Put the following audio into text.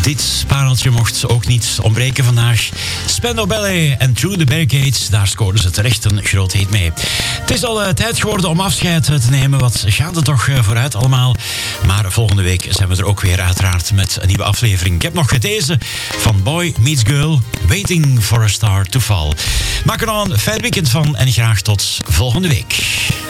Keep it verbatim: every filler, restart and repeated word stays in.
Dit pareltje mocht ook niet ontbreken vandaag. Spandau Ballet en Through the Barricades, daar scoorden ze terecht een groot hit mee. Het is al uh, tijd geworden om afscheid te nemen. Wat gaat er toch uh, vooruit allemaal. Maar volgende week zijn we er ook weer uiteraard met een nieuwe aflevering. Ik heb nog deze van Boy Meets Girl, Waiting for a Star to Fall. Maak er nog een fijn weekend van en graag tot volgende week.